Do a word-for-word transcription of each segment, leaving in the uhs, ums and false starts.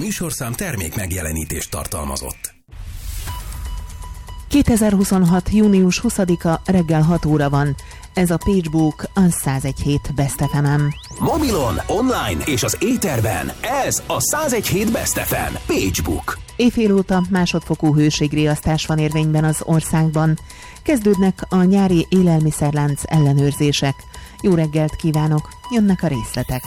műsorszám termék megjelenítést tartalmazott. kétezer-huszonhat. június huszadika reggel hat óra van. Ez a PageBook, a száz egy hét Best ef em-en. Mobilon, online és az éterben ez a száz egy hét Best ef em PageBook. Éjfél óta másodfokú hőségriasztás van érvényben az országban. Kezdődnek a nyári élelmiszerlánc ellenőrzések. Jó reggelt kívánok, jönnek a részletek.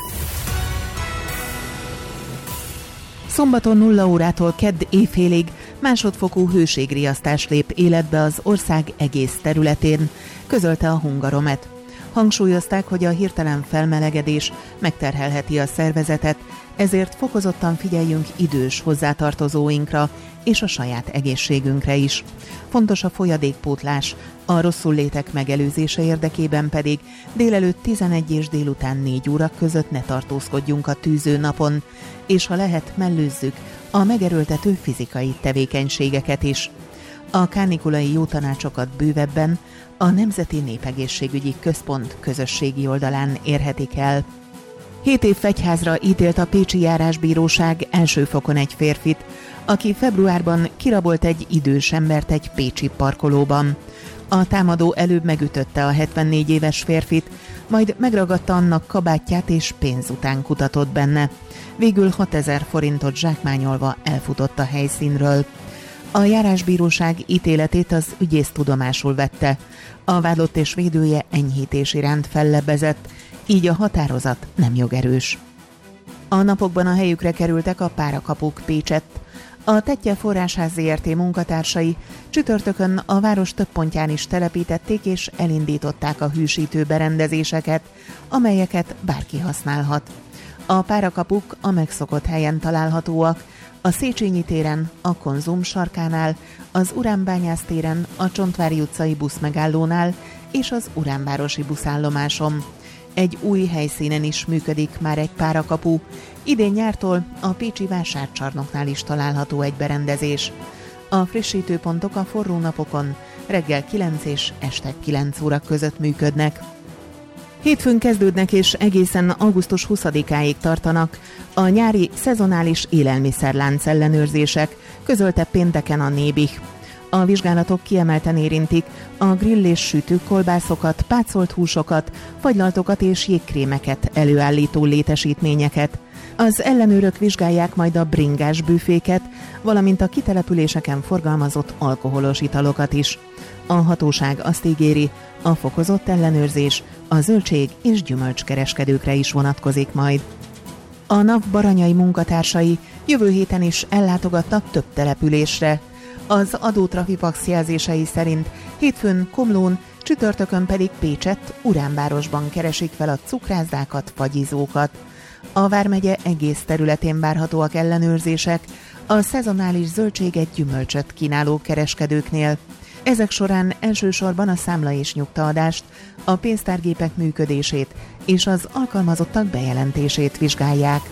Szombaton nulla órától kedd éjfélig másodfokú hőségriasztás lép életbe az ország egész területén, közölte a Hungaromet. Hangsúlyozták, hogy a hirtelen felmelegedés megterhelheti a szervezetet, ezért fokozottan figyeljünk idős hozzátartozóinkra és a saját egészségünkre is. Fontos a folyadékpótlás, a rosszullétek megelőzése érdekében pedig délelőtt tizenegy és délután négy óra között ne tartózkodjunk a tűző napon, és ha lehet, mellőzzük a megerőltető fizikai tevékenységeket is. A kánikulai jó tanácsokat bővebben a Nemzeti Népegészségügyi Központ közösségi oldalán érhetik el. Hét év fegyházra ítélt a pécsi járásbíróság első fokon egy férfit, aki februárban kirabolt egy idős embert egy pécsi parkolóban. A támadó előbb megütötte a hetvennégy éves férfit, majd megragadta annak kabátját és pénz után kutatott benne. Végül hatezer forintot zsákmányolva elfutott a helyszínről. A járásbíróság ítéletét az ügyész tudomásul vette. A vádlott és védője enyhítés iránt fellebbezett, így a határozat nem jogerős. A napokban a helyükre kerültek a párakapuk Pécsett. A Tettye Forrásház zé er té munkatársai csütörtökön a város több pontján is telepítették és elindították a hűsítő berendezéseket, amelyeket bárki használhat. A párakapuk a megszokott helyen találhatóak, a Széchenyi téren, a Konzum sarkánál, az Uránbányász téren, a Csontvári utcai buszmegállónál és az Uránvárosi buszállomáson. Egy új helyszínen is működik már egy párakapu. Idén nyártól a pécsi vásárcsarnoknál is található egy berendezés. A frissítőpontok a forró napokon reggel kilenc és este kilenc óra között működnek. Hétfőn kezdődnek és egészen augusztus huszadikáig tartanak a nyári szezonális élelmiszerlánc ellenőrzések, közölte pénteken a Nébih. A vizsgálatok kiemelten érintik a grill és sütőkolbászokat, pácolt húsokat, fagylaltokat és jégkrémeket előállító létesítményeket. Az ellenőrök vizsgálják majd a bringás büféket, valamint a kitelepüléseken forgalmazott alkoholos italokat is. A hatóság azt ígéri, a fokozott ellenőrzés a zöldség- és gyümölcskereskedőkre is vonatkozik majd. A NAV baranyai munkatársai jövő héten is ellátogatnak több településre. Az adótrafipax jelzései szerint hétfőn Komlón, csütörtökön pedig Pécsett, Uránvárosban keresik fel a cukrászdákat, fagyizókat. A vármegye egész területén várhatóak ellenőrzések a szezonális zöldséget, gyümölcsöt kínáló kereskedőknél. Ezek során elsősorban a számla és nyugtaadást, a pénztárgépek működését és az alkalmazottak bejelentését vizsgálják.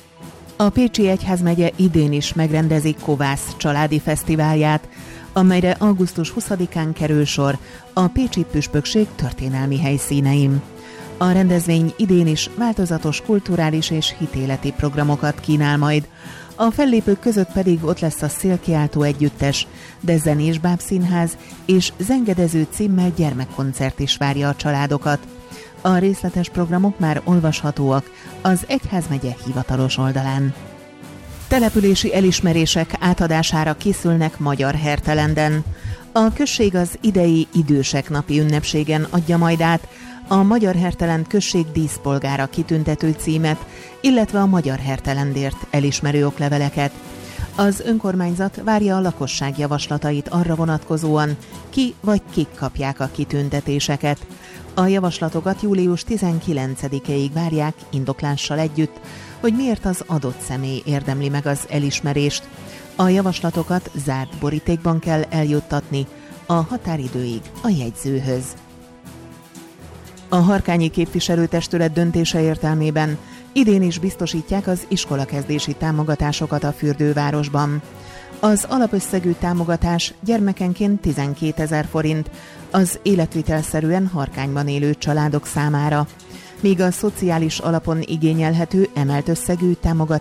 A Pécsi Egyházmegye idén is megrendezi Kovász családi fesztiválját, amelyre augusztus huszadikán kerül sor a pécsi püspökség történelmi helyszínein. A rendezvény idén is változatos kulturális és hitéleti programokat kínál majd. A fellépők között pedig ott lesz a Szélkiáltó együttes, de zenés bábszínház és zengedező címmel gyermekkoncert is várja a családokat. A részletes programok már olvashatóak az Egyházmegye hivatalos oldalán. Települési elismerések átadására készülnek Magyarhertelenden. A község az idei idősek napi ünnepségen adja majd át a Magyarhertelend község díszpolgára kitüntető címet, illetve a Magyarhertelendért elismerő okleveleket. Az önkormányzat várja a lakosság javaslatait arra vonatkozóan, ki vagy kik kapják a kitüntetéseket. A javaslatokat július tizenkilencedikéig várják indoklással együtt, hogy miért az adott személy érdemli meg az elismerést. A javaslatokat zárt borítékban kell eljuttatni a határidőig a jegyzőhöz. A Harkányi Képviselőtestület döntése értelmében idén is biztosítják az iskolakezdési támogatásokat a fürdővárosban. Az alapösszegű támogatás gyermekenként tizenkétezer forint az életvitelszerűen Harkányban élő családok számára, míg a szociális alapon igényelhető emelt összegű támogatás